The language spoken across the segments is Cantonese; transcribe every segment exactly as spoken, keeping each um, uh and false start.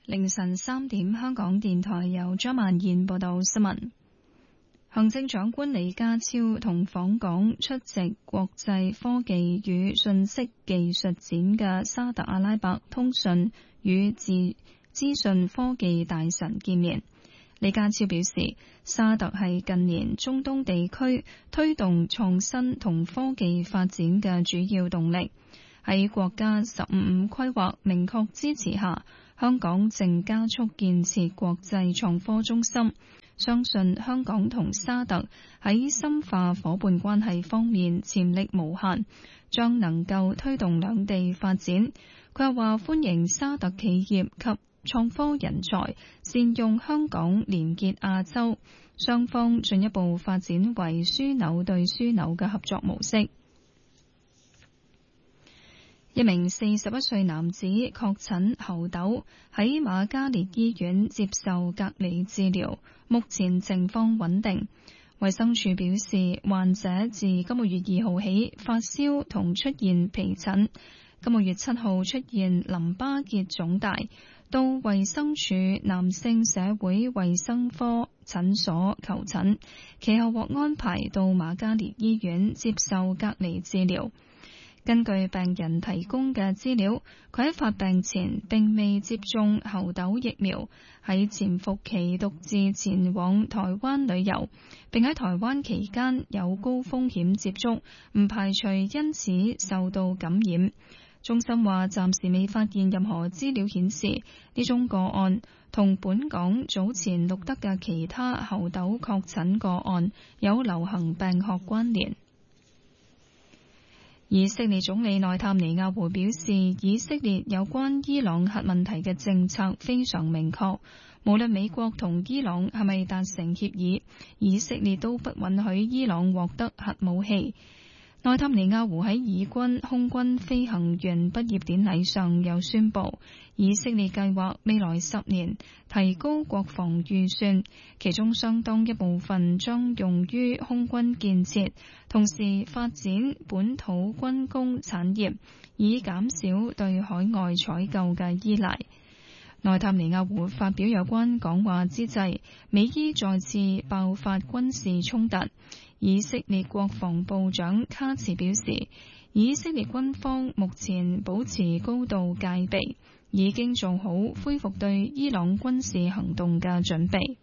凌晨三點，香港電台由張曼燕報道新聞。行政長官李家超同訪港出席國際科技與信息技術展嘅沙特阿拉伯通訊與資訊科技大臣見面。李家超表示，沙特係近年中東地區推動創新同科技發展嘅主要動力。喺國家十五五規劃明確支持下，香港正加速建設國際創科中心，相信香港同沙特喺深化夥伴關係方面潛力無限，將能夠推動兩地發展。佢又話歡迎沙特企業及創科人才善用香港連結亞洲，雙方進一步發展為樞紐對樞紐嘅合作模式。一名四十一歲男子確診猴痘，喺瑪嘉烈醫院接受隔離治療，目前情況穩定。衛生署表示，患者自今個月二號起發燒同出現皮疹，今個月七號出現淋巴結腫大，到衛生署男性社會衛生科診所求診，其後獲安排到瑪嘉烈醫院接受隔離治療。根據病人提供嘅資料，佢喺發病前並未接種猴痘疫苗，喺潛伏期獨自前往台灣旅遊，並喺台灣期間有高風險接觸，唔排除因此受到感染。中心話暫時未發現任何資料顯示呢宗個案同本港早前錄得嘅其他猴痘確診個案有流行病學關聯。以色列總理內塔尼亞胡表示，以色列有關伊朗核問題嘅政策非常明確，無論美國同伊朗係咪達成協議，以色列都不允許伊朗獲得核武器。內塔尼亞胡喺以軍空軍飛行員畢業典禮上又宣布，以色列計劃未來十年提高國防預算，其中相當一部分將用於空軍建設，同時發展本土軍工產業，以減少對海外採購嘅依賴。內塔尼亞胡發表有關講話之際，美伊再次爆發軍事衝突。以色列國防部長卡茨表示，以色列軍方目前保持高度戒備，已經做好恢復對伊朗軍事行動嘅準備。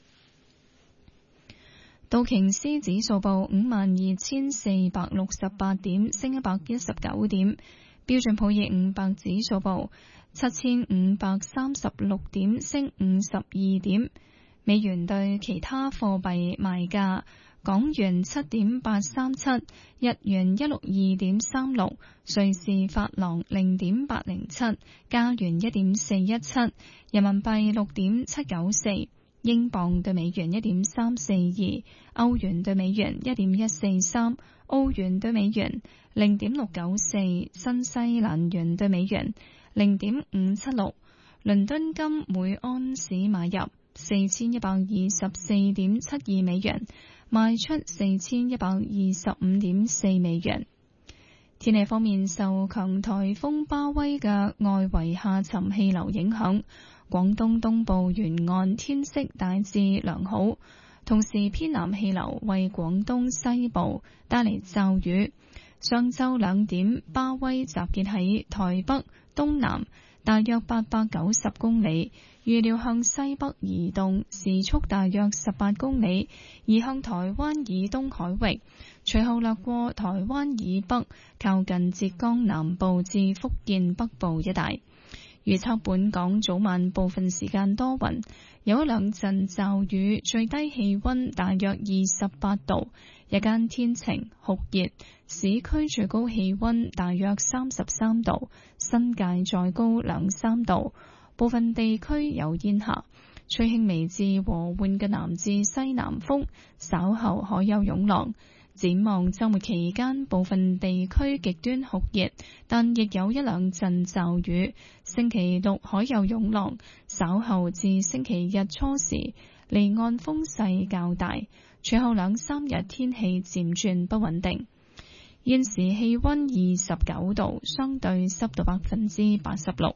道瓊斯指數報五萬二千四百六十八點，升一百一十九點。標準普爾五百指數報七千五百三十六點，升五十二點。美元對其他貨幣賣價，港元七點八三七，日元一六二點三六，瑞士法郎零點八零七，加元一點四一七，人民幣六點七九四，英鎊對美元一點三四二，歐元對美元一點一四三，澳元對美元零點六九四，新西蘭元對美元零點五七六。倫敦金每安士買入四千一百二十四點七二美元，賣出四千一百二十五點四美元。天氣方面，受強颱風巴威嘅外圍下沉氣流影響，廣東東部沿岸天色大致良好，同時偏南氣流為廣東西部帶嚟驟雨。上晝兩點，巴威集結喺台北東南大約八百九十公里，預料向西北移動，時速大約十八公里，移向台灣以東海域，隨後掠過台灣以北，靠近浙江南部至福建北部一帶。預測本港早晚部分時間多雲，有一兩陣驟雨，最低氣溫大約二十八度，日間天晴酷熱，市區最高氣溫大約三十三度，新界再高兩三度，部分地區有煙霞，吹輕微至和緩嘅南至西南風，稍後可有湧浪。展望周末期間，部分地區極端酷熱，但亦有一兩陣驟雨。星期六可有湧浪，稍後至星期日初時，離岸風勢較大。隨後兩三日天氣漸轉不穩定。現時氣溫二十九度，相對濕度百分之八十六。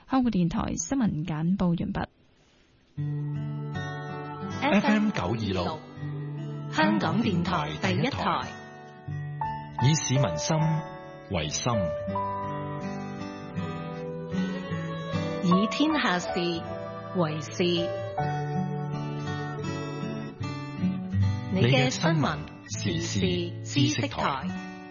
香港電台新聞簡報完畢。 F M 九二六，香港電台第一台，以市民心為心，以天下事為事。你嘅新聞時事知識台。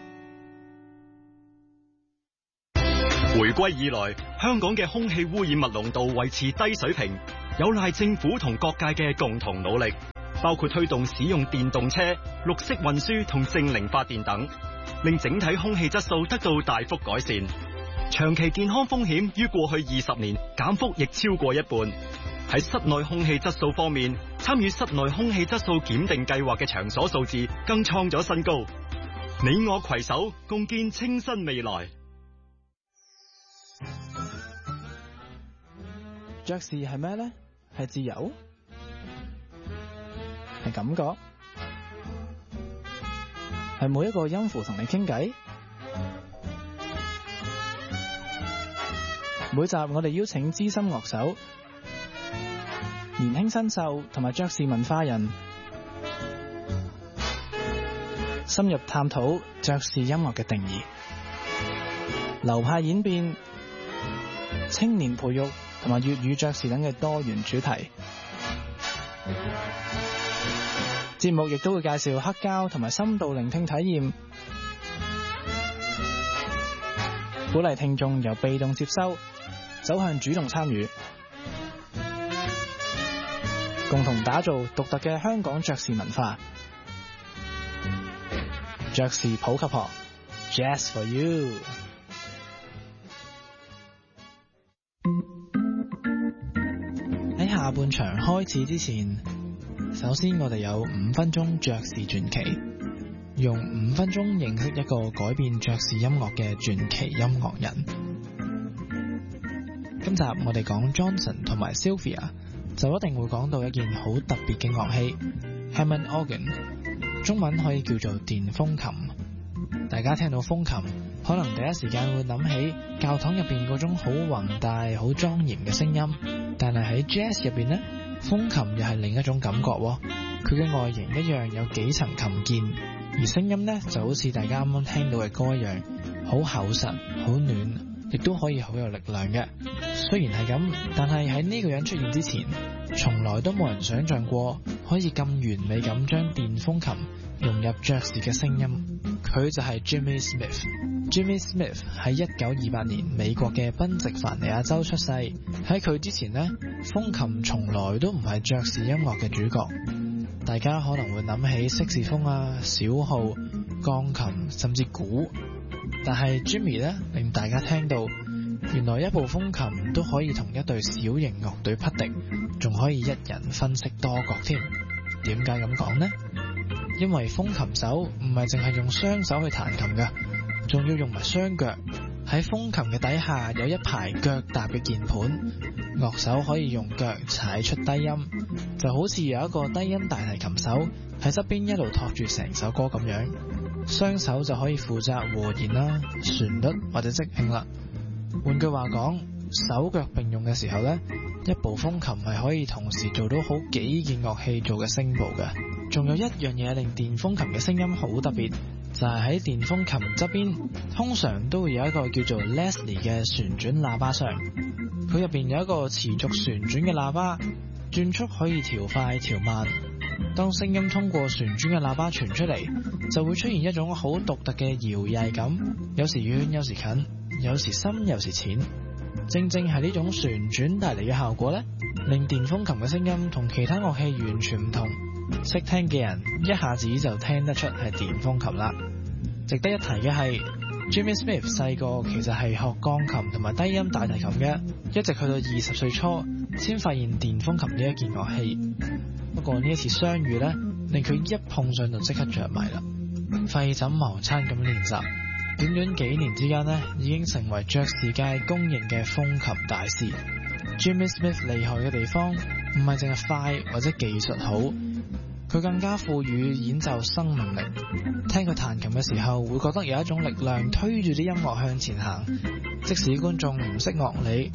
回歸以來，香港嘅空氣污染物濃度維持低水平，有賴政府同各界嘅共同努力，包括推動使用電動車、綠色運輸同淨零發電等，令整體空氣質素得到大幅改善。長期健康風險於過去二十年減幅亦超過一半。喺室內空氣質素方面，參與室內空氣質素檢定計劃嘅場所數字更創咗新高。你我攜手，共建清新未來。 爵士係咩呢？係自由？係感覺？係每一個音符同你傾偈？每集我哋邀請資深樂手、年輕新秀同埋爵士文化人，深入探討爵士音樂嘅定義、流派演變、青年培育同埋粵語爵士等嘅多元主題。節目亦都會介紹黑膠同埋深度聆聽體驗，鼓勵聽眾由被動接收走向主動參與，共同打造獨特嘅香港爵士文化。爵士普及學 Jazz for you。喺下半場開始之前，首先我哋有五分鐘爵士傳奇，用五分鐘認識一個改變爵士音樂嘅傳奇音樂人。今集我哋講 Johnson 同埋 Sylvia， 就一定會講到一件好特別嘅樂器 Hammond Organ， 中文可以叫做電風琴。大家聽到風琴，可能第一時間會諗起教堂入邊嗰種好宏大、好莊嚴嘅聲音，但係喺 Jazz 入邊呢，風琴又係另一種感覺喎。佢嘅外形一樣有幾層琴鍵，而聲音呢就好似大家啱啱聽到嘅歌一樣，好厚實、好暖，亦都可以好有力量嘅。雖然係咁，但係喺呢個人出現之前，從來都冇人想象過可以咁完美咁將電風琴融入爵士嘅聲音。佢就係 Jimmy Smith。Jimmy Smith 喺一九二八年美國嘅賓夕凡尼亞州出世。喺佢之前呢，風琴從來都唔係爵士音樂嘅主角。大家可能會諗起色士風啊、小號、鋼琴甚至鼓，但係 Jimmy 呢，令大家聽到原來一部風琴都可以同一隊小型樂隊匹敵，仲可以一人分飾多角添。點解咁講呢？因為風琴手唔係淨係用雙手去彈琴噶，仲要用埋雙腳。喺風琴嘅底下有一排腳踏嘅鍵盤，樂手可以用腳踩出低音，就好似有一個低音大提琴手喺側邊一路托住成首歌咁樣。雙手就可以負責和弦啦、旋律或者即興啦。換句話講，手腳並用嘅時候呢，一部風琴係可以同時做到好幾件樂器做嘅聲部嘅。仲有一樣嘢令電風琴嘅聲音好特別，就係喺電風琴側邊通常都會有一個叫做 Leslie 嘅旋轉喇叭箱，佢入邊有一個持續旋轉嘅喇叭，轉速可以調快調慢。當聲音通過旋轉嘅喇叭傳出嚟，就會出現一種好獨特嘅搖曳感，有時遠有時近，有時深有時淺。正正係呢種旋轉帶嚟嘅效果呢，令電風琴嘅聲音同其他樂器完全唔同。識聽嘅人一下子就聽得出係電風琴啦。值得一提嘅係 Jimmy Smith 細個其實係學鋼琴同埋低音大提琴嘅，一直去到二十歲初先發現電風琴呢一件樂器。不過呢一次相遇呢，令佢一碰上就即刻着迷啦，廢寢忘餐咁練習，短短幾年之間呢，已經成為爵士界公認嘅風琴大師。Jimmy Smith 厲害嘅地方唔係淨係快或者技術好，佢更加賦予演奏生命力。聽佢彈琴嘅時候，會覺得有一種力量推住啲音樂向前行，即使觀眾唔識樂理，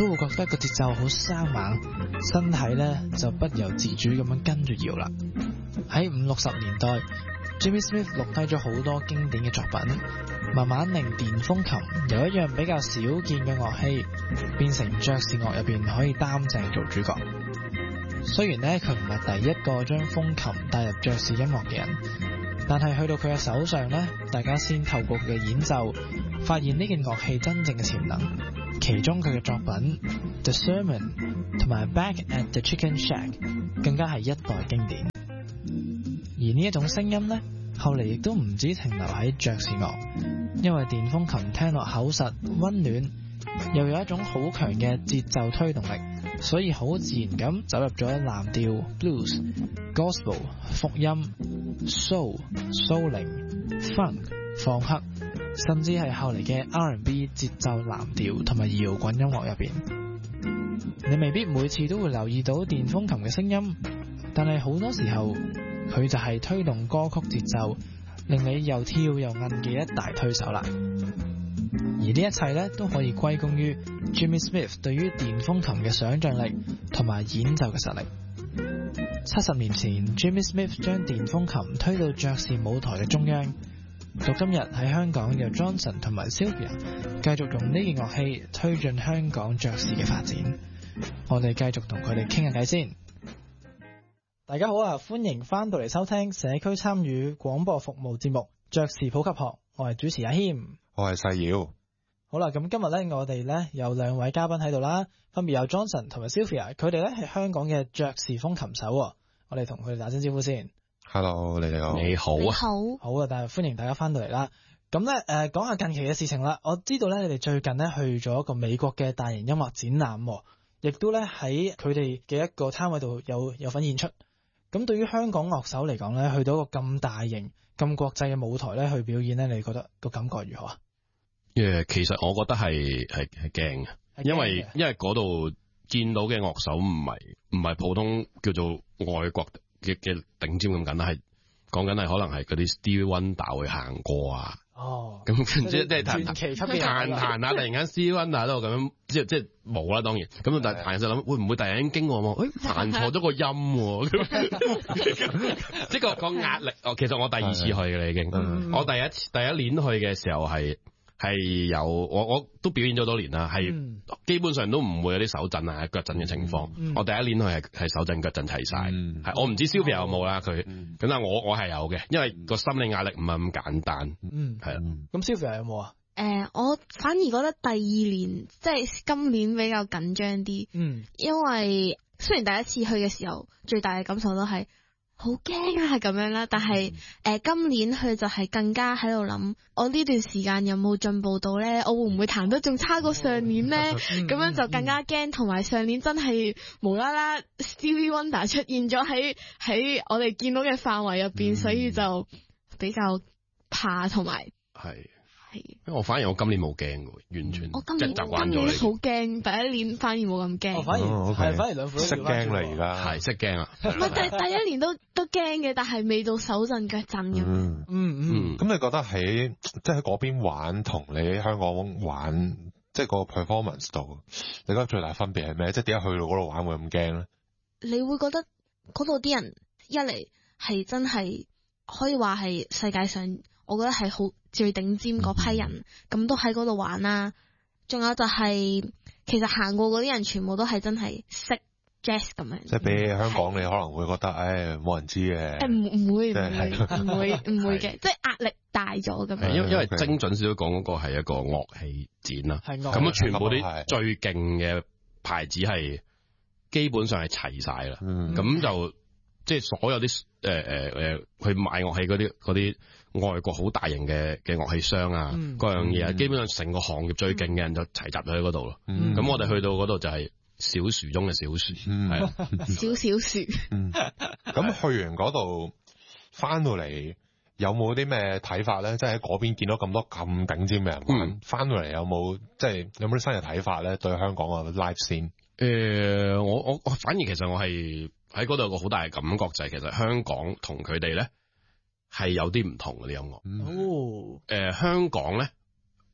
都會覺得個節奏好生猛，身體咧就不由自主咁樣跟住搖啦。喺五六十年代 Jimmy Smith 錄低咗好多經典嘅作品，慢慢令電風琴由一樣比較少見嘅樂器變成爵士樂入邊可以擔正做主角。雖然咧佢唔係第一個將風琴帶入爵士音樂嘅人，但係去到佢嘅手上咧，大家先透過佢嘅演奏發現呢件樂器真正嘅潛能。其中佢嘅作品 The Sermon 同埋 Back at the Chicken Shack 更加係一代經典。而呢一種聲音呢，後嚟亦都唔止停留喺爵士樂，因為電風琴聽落口實溫暖，又有一種好強嘅節奏推動力，所以好自然咁走入咗藍調、blues、gospel、福音、soul、蘇靈、funk、放克，甚至係後嚟嘅 R and B 節奏藍調同埋搖滾音樂入邊。你未必每次都會留意到電風琴嘅聲音，但係好多時候佢就係推動歌曲節奏，令你又跳又韌嘅一大推手啦。而呢一切咧都可以歸功於 Jimmy Smith 對於電風琴嘅想像力同埋演奏嘅實力。七十年前 Jimmy Smith 將電風琴推到爵士舞台嘅中央，到今日喺香港由 Johnson 同埋 Sylvia 繼續用呢件樂器推進香港爵士嘅發展。我哋繼續同佢哋傾下偈先。大家好啊，歡迎翻到嚟收聽社區參與廣播服務節目爵士普及學，我係主持阿謙， 我係細瑤。 好啦，咁今日咧我哋咧有兩位嘉賓喺度啦，分別有 Johnson 同埋 Sylvia， 佢哋咧係香港嘅爵士風琴手，我哋同佢哋打聲招呼先。 Hello， 你哋好。 你好啊， 好， 好啊，但係歡迎大家翻到嚟啦。咁咧誒，講下近期嘅事情啦。我知道咧你哋最近咧去咗一個美國嘅大型音樂展覽，亦都咧喺佢哋嘅一個攤位度有有份演出。咁對於香港樂手嚟講咧，去到一個咁大型、咁國際嘅舞台咧去表演咧，你覺得個感覺如何啊？ 誒，其實我覺得係係係驚嘅，因為因為嗰度見到嘅樂手唔係唔係普通叫做外國嘅嘅頂尖咁簡單，係講緊係可能係嗰啲 Stevie Wonder 會行過啊。哦，咁即即係彈彈彈下，突然間 Stevie Wonder 喺度咁樣，即即冇啦，當然。咁但係彈就諗，會唔會突然間經過喎？誒，彈錯咗個音，即個個壓力。哦，其實我第二次去嘅啦，已經。嗯、我第一次第一年去嘅時候係係有我我都表演咗多年啦，係、嗯、基本上都唔會有啲手震啊腳震嘅情況。嗯、我第一年去係係手震腳震齊晒，係、嗯、我唔知 Sylvia 有冇啦佢。咁但係我我係有嘅，因為個心理壓力唔係咁簡單。嗯，係啦。 咁 Sylvia 有冇啊？ 誒、呃，我反而覺得第二年即係今年比較緊張啲。嗯，因為雖然第一次去嘅時候最大嘅感受都係好驚啊咁樣啦，但係誒、呃、今年去就係更加喺度諗，我呢段時間有冇進步到咧？我會唔會彈得仲差過上年咧？咁樣就更加驚，同埋上年真係無啦啦 Stevie Wonder 出現咗喺喺我哋見到嘅範圍入邊，所以就比較怕同埋係。因為我反而我今年冇驚嘅，完全我今年習慣咗。 今年好驚，第一年反而冇咁驚。 我反而係、哦 okay. 反而兩副都識驚啦，而家係識驚啦。 唔係第第一年都都驚嘅，但係未到手震腳震咁。 嗯嗯嗯。咁、嗯、你覺得喺即係喺嗰邊玩同你喺香港玩，即係個 performance 度，你覺得最大分別係咩？即係點解去到嗰度玩會咁驚咧？ 你會覺得嗰度啲人一嚟係真係可以話係世界上，我覺得係好最頂尖嗰批人，咁、嗯、都喺嗰度玩啦。仲有就係、是、其實行過嗰啲人全部都係真係識 jazz 咁樣。即係比起香港，你可能會覺得，唉，冇人知嘅。 誒唔唔會唔會唔會唔會嘅，即係壓力大咗咁樣。 因因為精準少少講嗰個係一個樂器展啦，咁啊全部啲最勁嘅牌子係基本上係齊晒啦。咁、嗯、就即係所有啲誒誒誒去買樂器嗰啲嗰啲。外國好大型嘅嘅樂器商啊，嗯、各樣嘢、嗯，基本上成個行業最勁嘅人就齊集咗喺嗰度咯。咁、嗯、我哋去到嗰度就係小樹中嘅小樹，係、嗯、啊， 小小樹。咁、 嗯、去完嗰度翻到嚟，有冇啲咩睇法咧？即係喺嗰邊見到咁多咁頂尖嘅人玩，翻到嚟有冇即係有冇啲新嘅睇法咧？對香港嘅 live scene？誒、 呃，我我我反而其實我係喺嗰度有個好大嘅感覺，就係、是、其實香港同佢哋咧。係有啲唔同嘅啲音樂。哦，誒、呃，香港咧，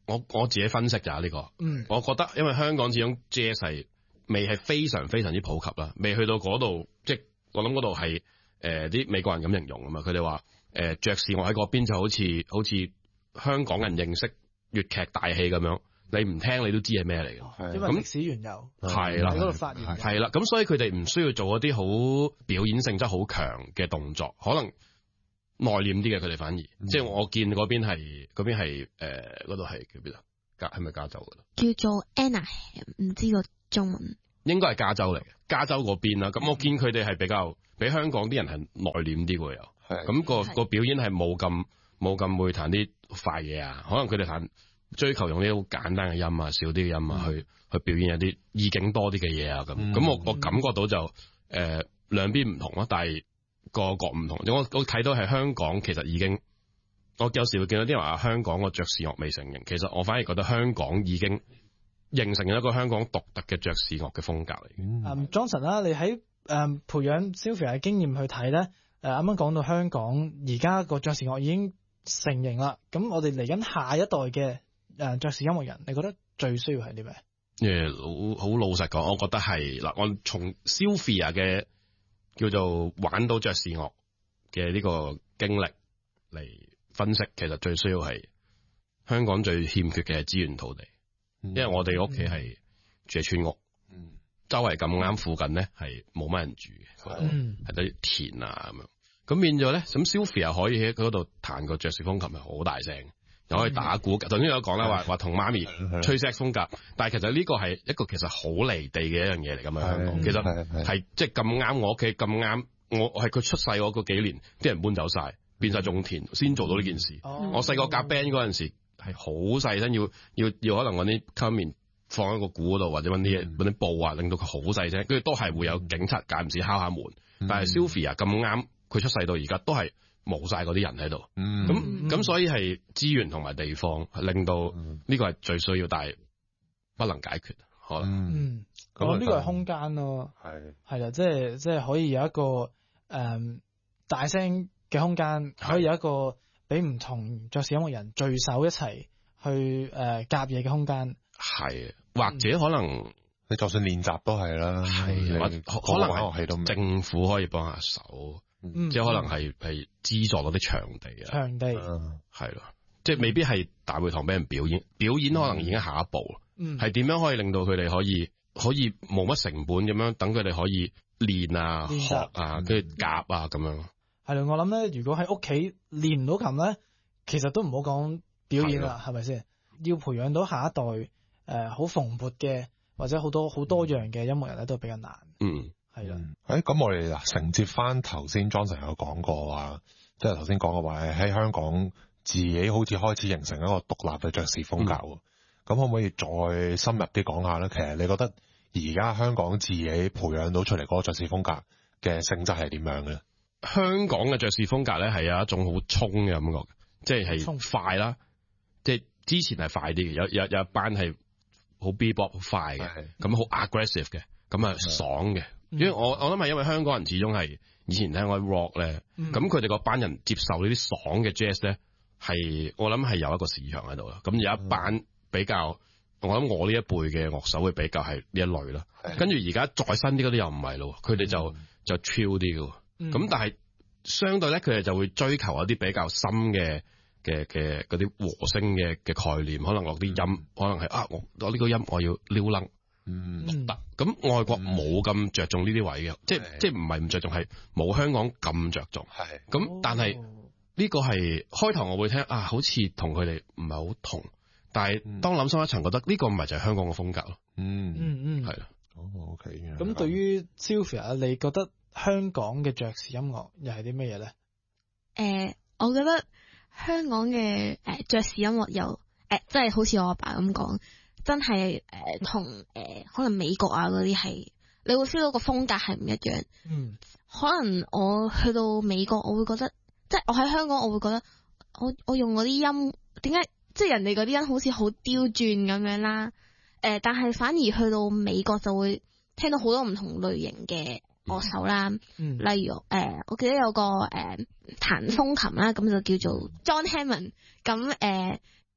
我我自己分析咋呢個， 嗯， 我覺得因為香港始終 jazz 係未係非常非常之普及啦，未去到嗰度，即係我諗嗰度係誒啲美國人咁形容啊嘛，佢哋話誒爵士樂喺嗰邊就好似好似香港人認識粵劇大戲咁樣，你唔聽你都知係咩嚟嘅， 因為歷史緣由係啦， 喺嗰度發源， 係啦，咁所以佢哋唔需要做一啲好表演性質好強嘅動作，可能內斂啲嘅佢哋反而，嗯、即係我見嗰邊係嗰邊係誒嗰度係叫邊啊？加係咪加州噶啦？ 叫做 Anaheim， 唔知個中文。應該係加州嚟嘅，加州嗰邊啦。咁我見佢哋係比較比香港啲人係內斂啲喎，又咁個個表演係冇咁冇咁會彈啲快嘢啊。可能佢哋彈追求用啲好簡單嘅音啊，少啲嘅音啊，嗯、去去表演一啲意境多啲嘅嘢啊。咁咁、嗯、我我感覺到就誒、呃、兩邊唔同咯，但係個個唔同。我我睇到係香港其實已經，我有時會見到啲人話香港個爵士樂未成型，其實我反而覺得香港已經形成一個香港獨特嘅爵士樂嘅風格嚟。 嗯 um, Johnson 啦，你喺誒、um, 培養 Sylvia 嘅經驗去睇咧，誒啱啱講到香港而家個爵士樂已經成型啦，咁我哋嚟緊下一代嘅誒爵士音樂人，你覺得最需要係啲咩？ 誒，好好老實講，我覺得係嗱，我從 Sylvia 嘅叫做玩到爵士樂嘅呢個經歷嚟分析，其實最需要係香港最欠缺嘅係資源土地。因為我哋屋企係住喺村屋，嗯、周圍咁啱附近咧係冇乜人住嘅，係得、嗯、田啊咁樣，咁變咗咧，咁 Sylvia 可以喺嗰度彈個爵士風琴係好大聲，又可以打鼓。頭先、嗯、有講啦，話話同媽咪吹 sax 風格，但係其實呢個係一個其實好離地嘅一樣嘢嚟㗎嘛。香港其實係即係咁啱我屋企咁啱，我係佢出世嗰個幾年，啲人搬走晒，變晒種田，先做到呢件事。嗯、我細個夾 band 嗰陣時。係好細聲，要要要可能揾啲卡面放喺個鼓嗰度，或者揾啲嘢揾啲布啊，令到佢好細聲，跟住都係會有警察間唔時敲下門。嗯、但係 Sylvia 咁啱，佢出世到而家都係冇晒嗰啲人喺度。咁咁、嗯、所以係資源同埋地方令到呢個係最需要，但係不能解決。可能嗯，咁呢個係空間咯。係係啦，即係即係可以有一個誒、嗯、大聲嘅空間，可以有一個。俾唔同爵士音樂人聚首一齊去誒夾嘢嘅空間， 係或者可能、嗯、 你就算練習都係啦， 係或可能樂器都政府可以幫下手，嗯、即係可能係係資助嗰啲場地啊， 場地係咯，即係未必係大會堂俾人表演，表演可能已經下一步啦，係點、嗯、樣可以令到佢哋可以可以冇乜成本咁樣，等佢哋可以練啊練習學啊，跟住夾啊咁樣。 係啦，我諗咧，如果喺屋企練唔到琴咧，其實都唔好講表演啦，係咪先？要培養到下一代誒好蓬勃嘅，或者好多好多樣嘅音樂人咧，都比較難。 嗯， 係啦。 誒，咁我哋嗱承接翻頭先 Johnson 有講過話，即係頭先講嘅話喺香港自己好似開始形成一個獨立嘅爵士風格。咁、嗯、可唔可以再深入啲講下咧？其實你覺得而家香港自己培養到出嚟嗰個爵士風格嘅性質係點樣嘅咧？ 香港嘅爵士風格咧係有一種好衝嘅感覺，即係係快啦，即係之前係快啲嘅，有有有一班係好 bebop 好快嘅，咁好 aggressive 嘅，咁啊爽嘅。因為我我諗係因為香港人始終係以前聽開 rock 咧，咁佢哋嗰班人接受呢啲爽嘅 jazz 咧，係我諗係有一個市場喺度啦。咁有一班比較，我諗我呢一輩嘅樂手會比較係呢一類啦。跟住而家再新啲嗰啲又唔係咯，佢哋就就 chill 啲嘅。咁、嗯、但係相對咧，佢哋就會追求一啲比較深嘅嘅嘅嗰啲和聲嘅嘅概念，可能落啲音，嗯、可能係啊，我我呢個音我要撩楞，嗯，得。咁外國冇咁着重呢啲位嘅，嗯、即係即係唔係唔着重，係冇香港咁着重。係咁、嗯，但係呢個係開頭我會聽啊，好似同佢哋唔係好同，但係當諗深一層，覺得呢個唔係就係香港嘅風格咯。嗯嗯嗯，係啦。 哦 OK。 咁對於 Sylvia，你覺得香港嘅爵士音樂又係啲咩嘢咧？ 誒、呃，我覺得香港嘅誒爵士音樂又誒，即係好似我阿爸咁講，真係誒同誒可能美國啊嗰啲係，你會 feel 到個風格係唔一樣。嗯，可能我去到美國，我會覺得，即係我喺香港，我會覺得我我用嗰啲音，點解即係人哋嗰啲音好似好刁鑽咁樣啦？誒、呃，但係反而去到美國就會聽到好多唔同類型嘅樂手啦，嗯、例如誒、呃，我記得有個誒彈風琴啦，咁就叫做 John Hammond，咁誒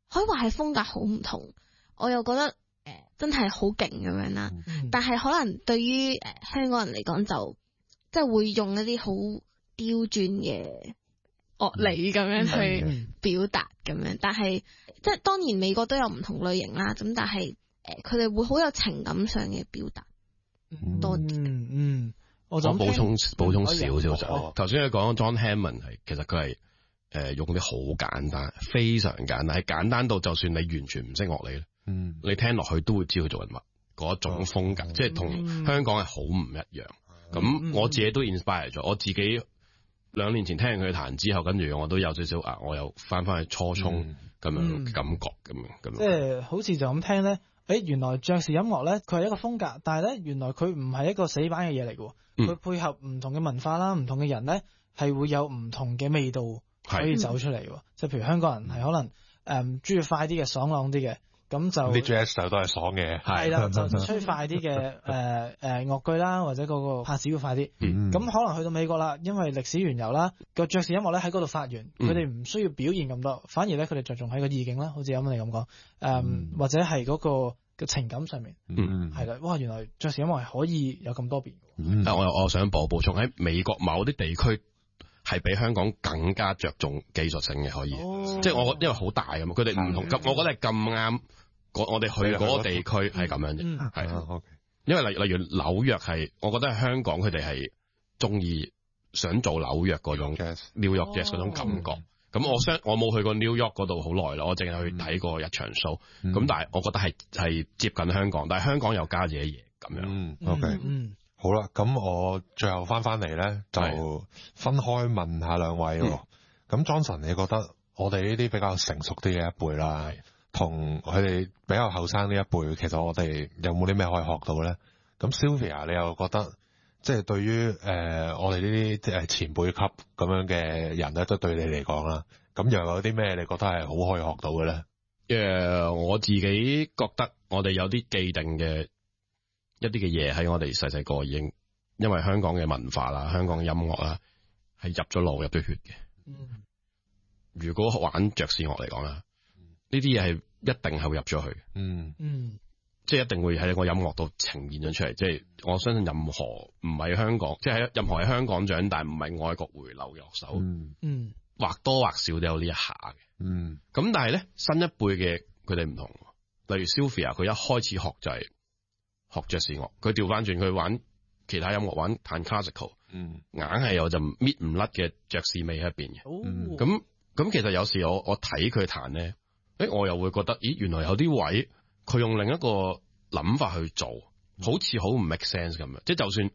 可以話係風格好唔同，我又覺得誒、呃、真係好勁咁樣啦。嗯、但係可能對於誒、呃、香港人嚟講，就即係會用一啲好刁鑽嘅樂理咁樣去表達咁樣。嗯、但係即係當然美國都有唔同類型啦，咁但係誒佢哋會好有情感上嘅表達多啲。 嗯嗯，我就補充補充少少就哦， 頭先你講 John Hammond 係其實佢係。誒、呃，用啲好簡單，非常簡單，係簡單到就算你完全唔識樂理咧，嗯，你聽落去都會知佢做緊乜，嗰種風格，嗯、即係同香港係好唔一樣。咁、嗯、我自己都 inspire 咗，我自己兩年前聽完佢彈之後，跟住我都有少少啊，我又翻翻去初中咁樣嘅感覺咁樣咁。 即係好似就咁聽咧，誒，原來爵士音樂咧，佢係一個風格，但係咧，原來佢唔係一個死板嘅嘢嚟嘅，佢、嗯、配合唔同嘅文化啦，唔同嘅人咧，係會有唔同嘅味道。可以走出嚟喎，即係譬如香港人係可能誒中意快啲嘅、爽朗啲嘅，咁就啲 jazz 手都係爽嘅， 係啦，就就吹快啲嘅誒誒樂句啦，或者嗰個拍子要快啲。咁、嗯、可能去到美國啦，因為歷史緣由啦，個爵士音樂咧喺嗰度發源，佢哋唔需要表現咁多，反而咧佢哋着重喺個意境啦，好似啱啱你咁講，誒、嗯嗯、或者係嗰個嘅情感上面，係啦、嗯，哇，原來爵士音樂係可以有咁多變。 嗯、但我我想補補充喺美國某啲地區。係比香港更加着重技術性嘅，可以，哦、即係我因為好大啊嘛，佢哋唔同咁，我覺得係咁啱，我哋去嗰個地區係咁樣嘅，係啊，因為例例如紐約係，我覺得係香港佢哋係中意想做紐約嗰種 New York Jazz 嗰種感覺。咁、哦、我相我冇去過 New York 嗰度好耐啦，我淨係去睇過一場 show，咁、嗯、但係我覺得係係接近香港，但係香港又加自己嘢咁樣。 嗯，OK。嗯好啦，咁我最後翻翻嚟咧，就分開問下兩位。咁、嗯、Johnson，你覺得我哋呢啲比較成熟啲嘅一輩啦，同佢哋比較後生呢一輩，其實我哋有冇啲咩可以學到咧？咁 Sylvia，你又覺得即係、就是、對於誒、呃、我哋呢啲誒前輩級咁樣嘅人咧，都對你嚟講啦，咁又有啲咩你覺得係好可以學到嘅咧？ 誒，uh, 我自己覺得我哋有啲既定嘅。一啲嘅嘢喺我哋細細個已經，因為香港嘅文化啦、香港嘅音樂啦，係入咗腦、入咗血嘅。嗯、如果玩爵士樂嚟講啦，呢啲嘢係一定係會入咗去。嗯嗯，即係一定會喺個音樂度呈現咗出嚟。即係我相信任何唔係香港，即係喺任何喺香港長大唔係外國回流嘅樂手，嗯嗯，或多或少都有呢一下嘅。嗯，咁但係咧新一輩嘅佢哋唔同，例如 Sylvia 佢一開始學就係、是。學爵士樂，佢調翻轉佢玩其他音樂，玩彈 classical，嗯，硬係有陣搣唔甩嘅爵士味喺入邊嘅。咁咁、哦、其實有時我我睇佢彈咧，誒我又會覺得，咦原來有啲位佢用另一個諗法去做，好似好唔 make sense 咁樣。即係就算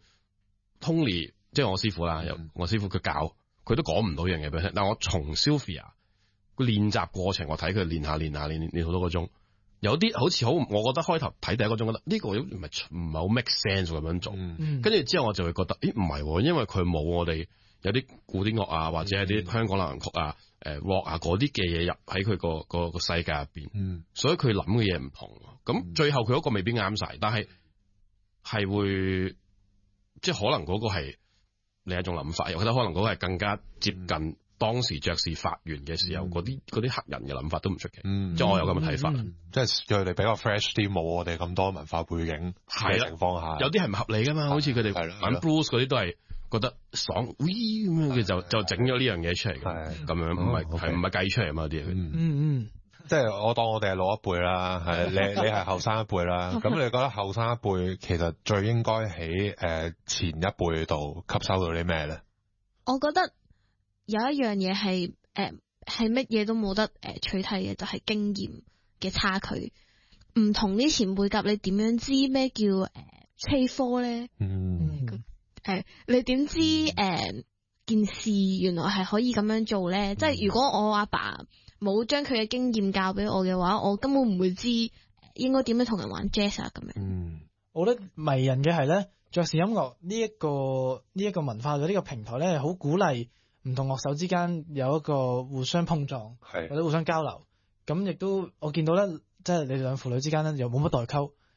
Tony，即係我師傅啦，嗯、我師傅佢教，佢都講唔到樣嘢俾我聽。但我從 Sylvia 個練習過程，我睇佢練下練下練練好多個鐘。有啲好似好，我覺得開頭睇第一個鐘覺得呢個唔係唔係好 make sense 咁樣做，跟住、嗯、之後我就會覺得，咦唔係，因為佢冇我哋有啲古典樂啊，或者係啲香港流行曲啊、誒 rock 啊嗰啲嘅嘢入喺佢個個個世界入邊，嗯、所以佢諗嘅嘢唔同。咁最後佢嗰個未必啱晒，但係係會即係可能嗰個係另一種諗法，又覺得可能嗰個係更加接近。嗯當時爵士發源嘅時候，嗰啲嗰啲黑人嘅諗法都唔出奇，嗯、即係我有咁嘅睇法， 嗯、即係佢哋比較 fresh 啲，冇我哋咁多文化背景嘅情況下， 有啲係唔合理噶嘛，好似佢哋玩 blues 嗰啲都係覺得爽，咁樣嘅就就整咗呢樣嘢出嚟，咁樣唔係係唔係計出嚟嘛啲嘢，嗯嗯，即係我當我哋係老一輩啦，係你你係後生一輩啦，咁你覺得後生一輩其實最應該喺誒前一輩度吸收到啲咩咧？ 我覺得。有一樣嘢係誒係乜嘢都冇得誒、呃、取替嘅，就係、是、經驗嘅差距。唔同啲前輩夾，你點樣知咩叫誒吹科咧？嗯，誒、呃、你點知誒、呃、件事原來係可以咁樣做咧？嗯、即係如果我阿爸冇將佢嘅經驗教俾我嘅話，我根本唔會知應該點樣同人玩 jazz 啊咁樣。 嗯，我覺得迷人嘅係咧，爵士音樂呢一個呢一個文化嘅呢個平台咧，係好鼓勵。唔同樂手之間有一個互相碰撞，是或者互相交流，咁亦都我見到咧，即係你哋兩父女之間咧又冇乜代溝，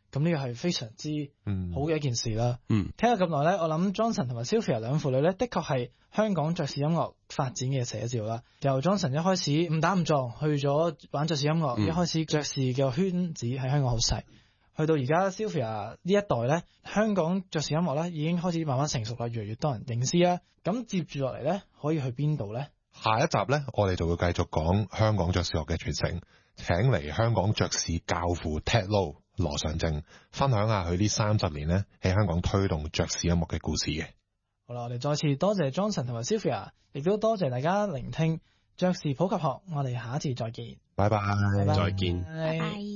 咁呢個係非常之好嘅一件事啦。 嗯， 聽咗咁耐咧，我諗 Johnson 同埋 Sylvia 兩父女咧，的確係香港爵士音樂發展嘅寫照啦。由 Johnson 一開始誤打誤撞去咗玩爵士音樂，嗯、一開始爵士嘅圈子喺香港好細，去到而家 Sylvia 呢一代咧，香港爵士音樂咧已經開始慢慢成熟啦，越嚟越多人認知啦。咁接住落嚟咧，可以去邊度咧？ 下一集咧，我哋就會繼續講香港爵士樂嘅傳承，請嚟香港爵士教父 Ted Lo 羅尚正分享下佢呢三十年咧喺香港推動爵士音樂嘅故事嘅。 好啦，我哋再次多謝 Johnson 同埋 Sylvia， 亦都多謝大家聆聽爵士普及學，我哋下一次再見， 拜拜， 再見。 拜拜。